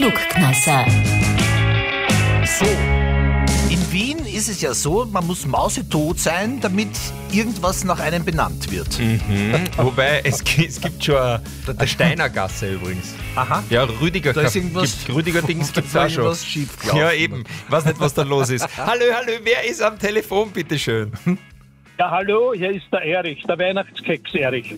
Klugkneisser. So, in Wien ist es ja so, man muss mausetot sein, damit irgendwas nach einem benannt wird. Wobei, es gibt schon eine Steinergasse übrigens. Aha. Ja, Rüdiger Da ist irgendwas- Rüdiger-Dings gibt es Da auch ist schon. irgendwas schiefgelaufen. Ja, eben. Weiß nicht, was da los ist. Hallo, wer ist am Telefon, bitteschön? Ja, hallo, hier ist der Erich, der Weihnachtskeks Erich.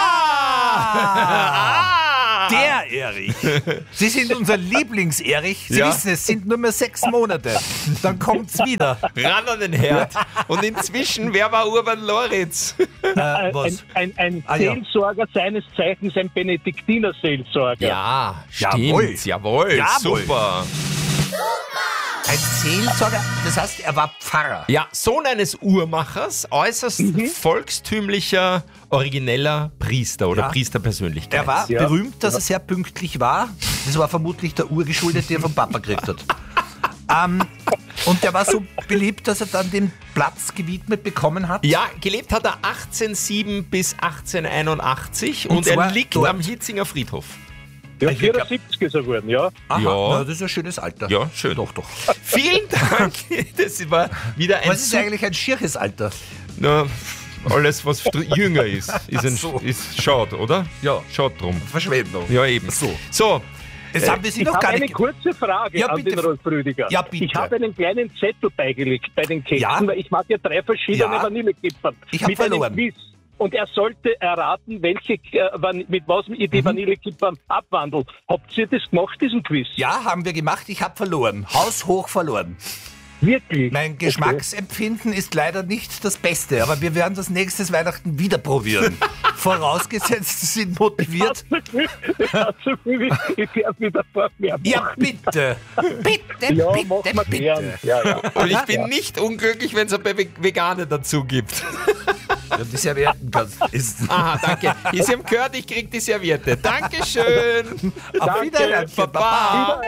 Der Erich. Sie sind unser Lieblings-Erich. Sie Ja. wissen, es sind nur mehr 6 Monate. Dann kommt's wieder. Ran an den Herd. Und inzwischen, wer war Urban Loritz? Was? Ein Ah, ja. Seelsorger seines Zeichens, ein Benediktiner-Seelsorger. Ja, stimmt. Jawohl. Jawohl, Jawohl. super. Ein Seelsorger, das heißt, er war Pfarrer. Ja, Sohn eines Uhrmachers, äußerst volkstümlicher, origineller Priester oder Ja. Priesterpersönlichkeit. Er war Ja. berühmt, dass er sehr pünktlich war. Das war vermutlich der Uhr geschuldet, den er vom Papa gekriegt hat. Und der war so beliebt, dass er dann den Platz gewidmet bekommen hat. Ja, gelebt hat er 1807 bis 1881 Und und er zwar liegt dort. am Hitzinger Friedhof. Ja, Ich glaub- 74 ist er geworden, ja. Aha, Ja. na, das ist ein schönes Alter. Ja, schön. Doch, doch. Vielen Dank. Das war wieder ein Was ist eigentlich ein schierches Alter? Na, alles, was jünger ist, so. ist schade, oder? Ja. Schade drum. Verschwendung. Ja, eben. So. So, Jetzt haben wir sie Ich noch habe gar eine nicht... kurze Frage Ja, an bitte. den Rolf Rüdiger. Ja, bitte. Ich habe einen kleinen Zettel beigelegt bei den Keksen, Ja. weil ich mag ja 3 verschiedene Ja. Vanillekippern. Ich hab Mit einem verloren. Quiz. Und er sollte erraten, mit was ihr Mhm. die Vanillekippern abwandelt. Habt ihr das gemacht, diesen Quiz? Ja, haben wir gemacht. Ich habe verloren. Haushoch verloren. Wirklich? Mein Geschmacksempfinden ist leider nicht das Beste, aber wir werden das nächstes Weihnachten wieder probieren. Vorausgesetzt, Sie sind motiviert. Ich werde wieder vorher machen. Ja, bitte. Bitte, Ja, bitte, machen wir gern. bitte. Ja, ja. und ich bin nicht unglücklich, wenn es ein paar Vegane dazu gibt. Ja, die Servietten kannst du essen. Aha, danke. Sie haben gehört, ich krieg die Serviette. Dankeschön. Auf Wiedersehen. Baba.